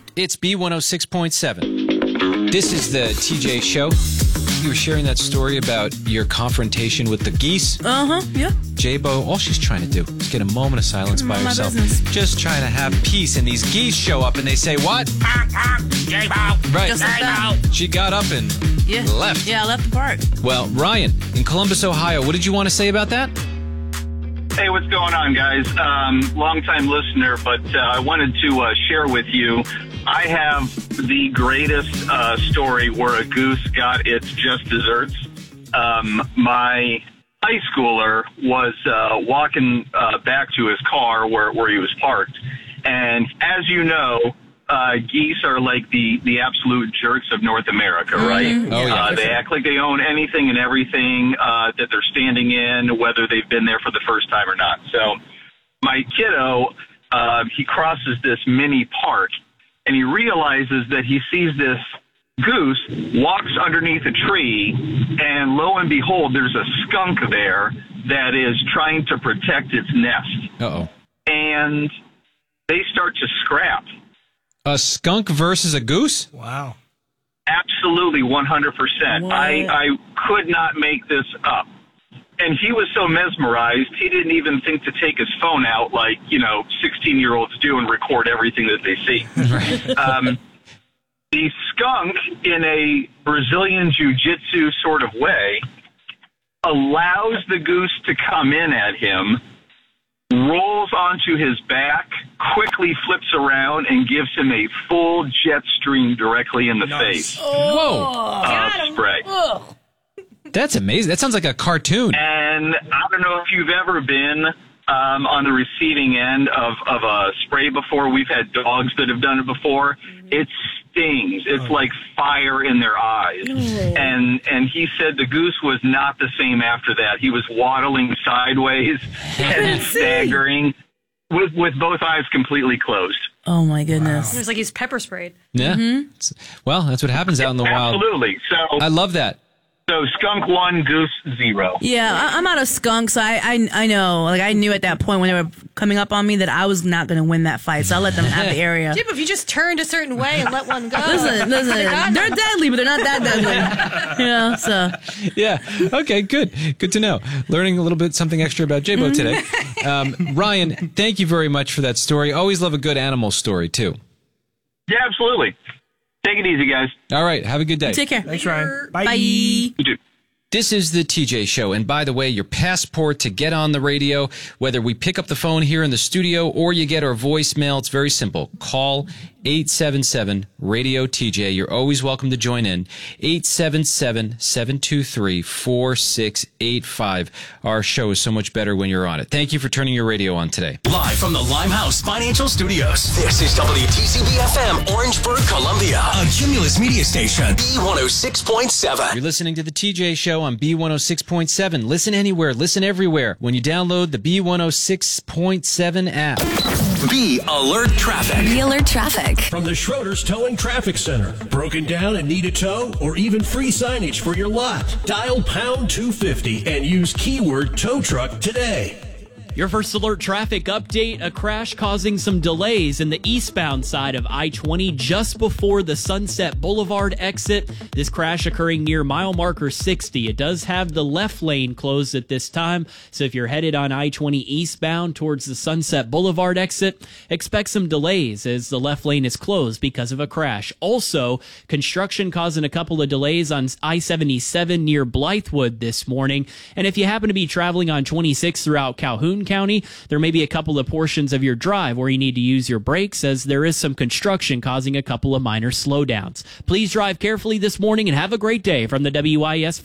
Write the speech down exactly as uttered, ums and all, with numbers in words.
It's B one oh six point seven. This is the T J Show. You were sharing that story about your confrontation with the geese. Uh-huh, yeah. J-Bo, all she's trying to do is get a moment of silence by My herself. business. Just trying to have peace, and these geese show up and they say, what? J-Bo. Right. Just like that. She got up and Yeah. left. Yeah, I left the park. Well, Ryan, in Columbus, Ohio, what did you want to say about that? Hey, what's going on, guys? Um, long-time listener, but uh, I wanted to uh, share with you. I have the greatest uh, story where a goose got its just desserts. Um, my high schooler was uh, walking uh, back to his car where, where he was parked. And as you know, uh, geese are like the, the absolute jerks of North America, right? Mm-hmm. Oh, yeah. Uh, they act like they own anything and everything uh, that they're standing in, whether they've been there for the first time or not. So my kiddo, uh, he crosses this mini park, and he realizes that he sees this goose, walks underneath a tree, and lo and behold, there's a skunk there that is trying to protect its nest. Uh-oh. And they start to scrap. A skunk versus a goose? Wow. Absolutely, one hundred percent. What? I, I could not make this up. And he was so mesmerized, he didn't even think to take his phone out like, you know, sixteen-year-olds do and record everything that they see. Right. Um, the skunk, in a Brazilian jiu-jitsu sort of way, allows the goose to come in at him, rolls onto his back, quickly flips around, and gives him a full jet stream directly in the Nice. face Whoa. of spray. Ugh. That's amazing. That sounds like a cartoon. And I don't know if you've ever been um, on the receiving end of, of a spray before. We've had dogs that have done it before. It stings. It's like fire in their eyes. And and he said the goose was not the same after that. He was waddling sideways and staggering with, with both eyes completely closed. Oh, my goodness. It was like he's pepper sprayed. Yeah. It's- Well, that's what happens out in the wild. Absolutely. So, I love that. so skunk one, goose zero. Yeah, I, I'm out of skunks. I, I I know. Like, I knew at that point when they were coming up on me that I was not going to win that fight, so I let them have the area. Yeah, but if you just turned a certain way and let one go. Listen, listen, they're deadly, but they're not that deadly. You know, so. Yeah. Okay, good. Good to know. Learning a little bit something extra about J-Bo today. Um, Ryan, thank you very much for that story. Always love a good animal story, too. Yeah, absolutely. Take it easy, guys. All right. Have a good day. Take care. Thanks, Ryan. Bye. Bye. You too. This is the T J Show. And by the way, your passport to get on the radio, whether we pick up the phone here in the studio or you get our voicemail, it's very simple. Call eight seven seven, radio T J. You're always welcome to join in. eight seven seven, seven two three, four six eight five. Our show is so much better when you're on it. Thank you for turning your radio on today. Live from the Limehouse Financial Studios. This is W T C B F M, Orangeburg, Columbia. A Cumulus media station. B one oh six point seven. You're listening to the T J Show on B one oh six point seven. Listen anywhere, listen everywhere when you download the B one oh six point seven app. B Alert Traffic. Be alert traffic. From the Schroeder's Towing Traffic Center. Broken down and need a tow or even free signage for your lot? Dial pound two fifty and use keyword tow truck today. Your first alert traffic update, a crash causing some delays in the eastbound side of I twenty just before the Sunset Boulevard exit. This crash occurring near mile marker sixty. It does have the left lane closed at this time, so if you're headed on I twenty eastbound towards the Sunset Boulevard exit, expect some delays as the left lane is closed because of a crash. Also, construction causing a couple of delays on I seventy-seven near Blythewood this morning, and if you happen to be traveling on twenty-six throughout Calhoun County, there may be a couple of portions of your drive where you need to use your brakes as there is some construction causing a couple of minor slowdowns. Please drive carefully this morning and have a great day from the W I S